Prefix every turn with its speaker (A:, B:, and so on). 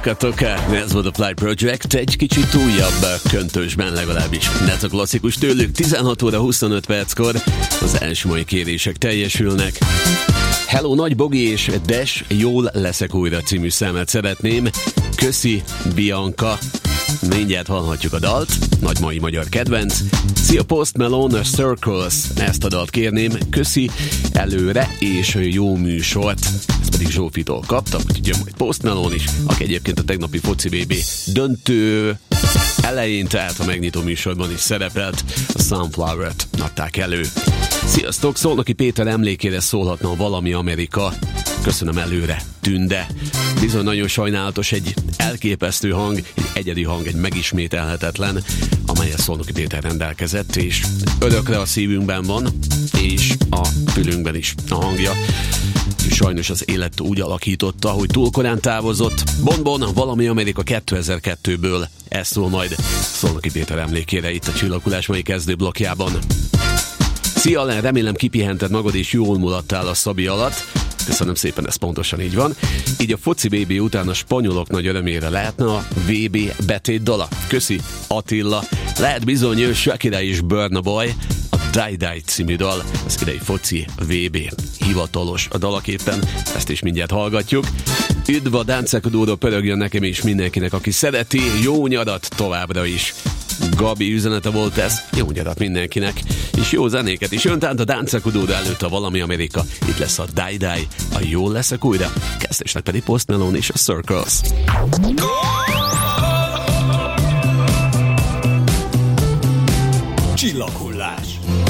A: Toka. Ez volt a Fly Project, egy kicsit újabb köntösben legalábbis. Ez a klasszikus tőlük, 16 óra 25 perckor az első mai kérések teljesülnek. Hello, Nagy Bogi és Des, Jól leszek újra című számet szeretném. Köszi, Bianca. Mindjárt hallhatjuk a dalt, nagy mai magyar kedvenc. Szia, Post Malone, Circles, ezt a dalt kérném. Köszi előre, és jó műsort. Ezt pedig Zsófitól kaptam, úgyhogy jön majd Post Malone is, aki egyébként a tegnapi foci BB döntő elején, tehát a megnyitó műsorban is szerepelt. A Sunflower-t adták elő. Sziasztok, Szolnoki Péter emlékére szólhatna a Valami Amerika. Köszönöm előre, Tünde. Bizony nagyon sajnálatos, egy elképesztő hang, egy egyedi hang, egy megismételhetetlen, amelyet Szolnoki Péter rendelkezett, és örökre a szívünkben van, és a fülünkben is a hangja. És sajnos az élet úgy alakította, hogy túl korán távozott. Bonbon, Valami Amerika 2002-ből. Ez szól majd Szolnoki Péter emlékére itt a Csillagulás mai kezdőblokkjában. Szia, Len, remélem kipihented magad és jól mulattál a Szabi alatt. Köszönöm szépen, ez pontosan így van. Így a foci BB után a spanyolok nagy örömére lehetne a VB betétdala. Köszi, Attila. Lehet bizony Shakira és Burna Boy, a Die Die című dal, az idei foci VB hivatalos a dalaképpen. Ezt is mindjárt hallgatjuk. Üdv a Dáncekodóra pörögjön nekem és mindenkinek, aki szereti. Jó nyarat továbbra is. Gabi üzenete volt ez, jó nyarat mindenkinek, és jó zenéket is. Jön tehát a Dáncekodóra előtt a Valami Amerika, itt lesz a Die Die, a Jól leszek újra, kezdésnek pedig Post Malone és a Circles.
B: Csillagos.